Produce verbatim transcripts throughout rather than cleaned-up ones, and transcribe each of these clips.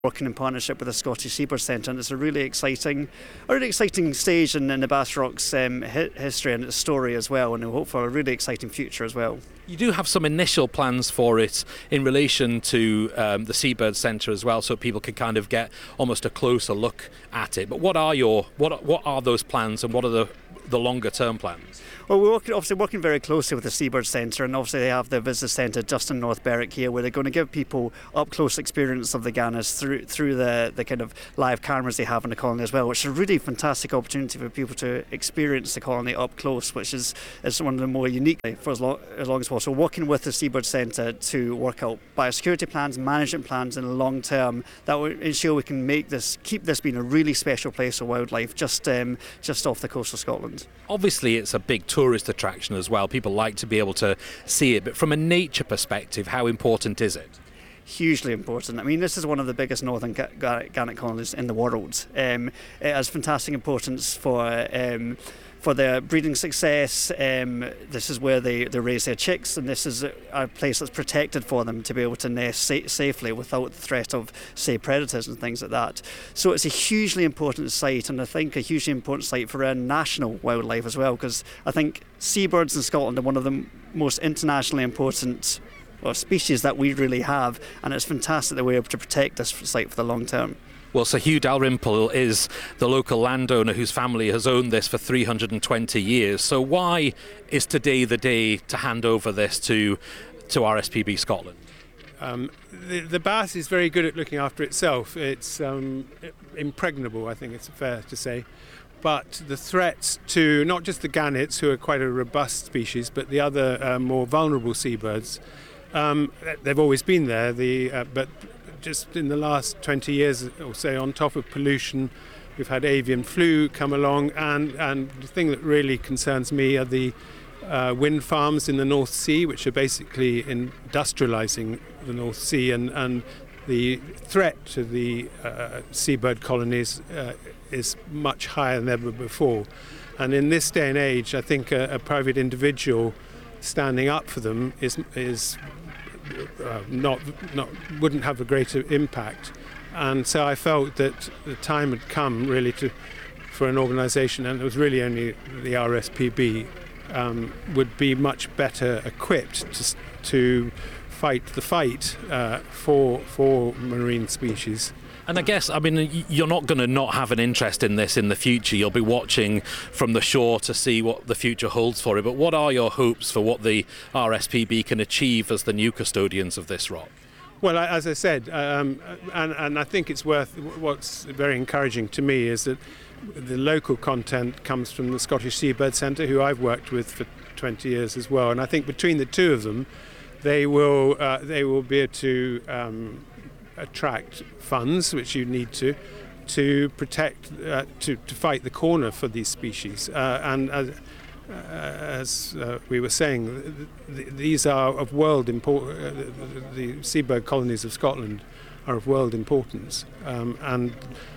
working in partnership with the Scottish Seabird Centre, and it's a really exciting, a really exciting stage in, in the Bass Rocks um, hi- history and its story as well, and we hope for a really exciting future as well. You do have some initial plans for it in relation to um, the Seabird Centre as well, so people can kind of get almost a closer look at it. But what are your what what are those plans, and what are the the longer term plans? Well, we're working, obviously working very closely with the Seabird Centre, and obviously they have the visitor centre just in North Berwick here, where they're going to give people up close experience of the Gannet through through the, the kind of live cameras they have in the colony as well, which is a really fantastic opportunity for people to experience the colony up close, which is, is one of the more unique for as long as, long as possible. Working with the Seabird Centre to work out biosecurity plans, management plans in the long term that will ensure we can make this, keep this being a really special place for wildlife just um, just off the coast of Scotland. Obviously it's a big tourist attraction as well. People like to be able to see it, but from a nature perspective, how important is it? Hugely important. I mean, this is one of the biggest northern gannet colonies in the world. Um, it has fantastic importance for um, for their breeding success. Um, this is where they, they raise their chicks, and this is a, a place that's protected for them to be able to nest sa- safely without the threat of, say, predators and things like that. So it's a hugely important site, and I think a hugely important site for our national wildlife as well, because I think seabirds in Scotland are one of the most internationally important or species that we really have, and it's fantastic that we're able to protect this site for the long term. Well, Sir Hugh Dalrymple is the local landowner whose family has owned this for three hundred twenty years. So why is today the day to hand over this to to R S P B Scotland? Um, the, the bass is very good at looking after itself. It's um, impregnable, I think it's fair to say. But the threats to not just the gannets, who are quite a robust species, but the other uh, more vulnerable seabirds, um, they've always been there. The uh, but just in the last twenty years or so, on top of pollution, we've had avian flu come along, and, and the thing that really concerns me are the uh, wind farms in the North Sea, which are basically industrialising the North Sea, and, and the threat to the uh, seabird colonies uh, is much higher than ever before. And in this day and age, I think a, a private individual standing up for them is is uh, not not wouldn't have a greater impact. And so I felt that the time had come really to for an organisation, and it was really only the R S P B um, would be much better equipped to to fight the fight uh, for for marine species. And I guess, I mean, you're not going to not have an interest in this in the future. You'll be watching from the shore to see what the future holds for it. But what are your hopes for what the R S P B can achieve as the new custodians of this rock? Well, as I said, um, and, and I think it's worth, what's very encouraging to me is that the local content comes from the Scottish Seabird Centre, who I've worked with for twenty years as well. And I think between the two of them, they will uh, they will be able to um, attract funds, which you need to, to protect, uh, to, to fight the corner for these species. Uh, and as, uh, as uh, we were saying, th- th- these are of world import. Uh, the, the seabird colonies of Scotland are of world importance. Um, and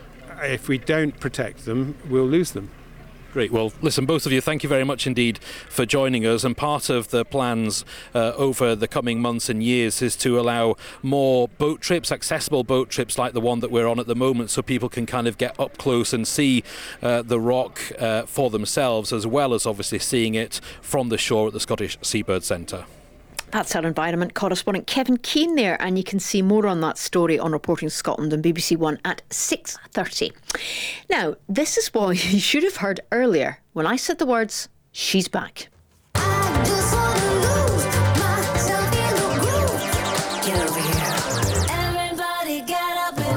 if we don't protect them, we'll lose them. Great. Well, listen, both of you, thank you very much indeed for joining us. And part of the plans uh, over the coming months and years is to allow more boat trips, accessible boat trips like the one that we're on at the moment, so people can kind of get up close and see uh, the rock uh, for themselves, as well as obviously seeing it from the shore at the Scottish Seabird Centre. That's our environment correspondent Kevin Keane there, and you can see more on that story on Reporting Scotland on B B C One at six thirty. Now, this is what you should have heard earlier when I said the words, she's back. I just wanna lose myself in the groove. Get over here. Everybody get up and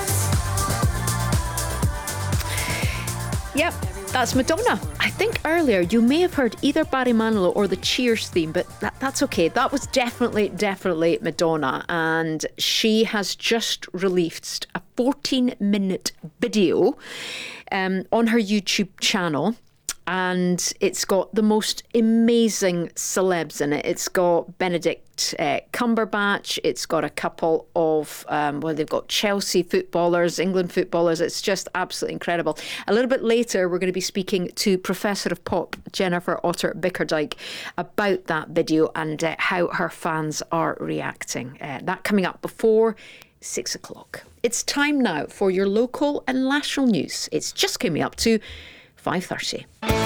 dance. Yep. That's Madonna. I think earlier you may have heard either Barry Manilow or the Cheers theme, but that, that's okay. That was definitely, definitely Madonna. And she has just released a fourteen minute video um, on her YouTube channel. And it's got the most amazing celebs in it. It's got Benedict uh, Cumberbatch. It's got a couple of, um, well, they've got Chelsea footballers, England footballers. It's just absolutely incredible. A little bit later, we're going to be speaking to Professor of Pop, Jennifer Otter Bickerdike, about that video and uh, how her fans are reacting. Uh, that coming up before six o'clock. It's time now for your local and national news. It's just coming up to five thirty.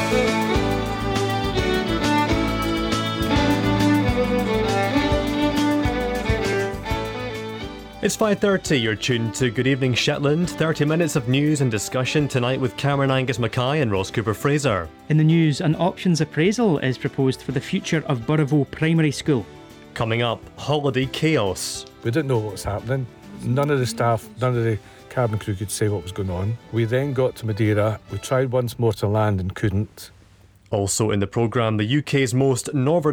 It's five thirty, you're tuned to Good Evening Shetland. thirty minutes of news and discussion tonight with Cameron Angus Mackay and Ross Cooper Fraser. In the news, an options appraisal is proposed for the future of Burraville Primary School. Coming up, holiday chaos. We didn't know what was happening. None of the staff, none of the cabin crew could say what was going on. We then got to Madeira. We tried once more to land and couldn't. Also in the programme, the U K's most northerly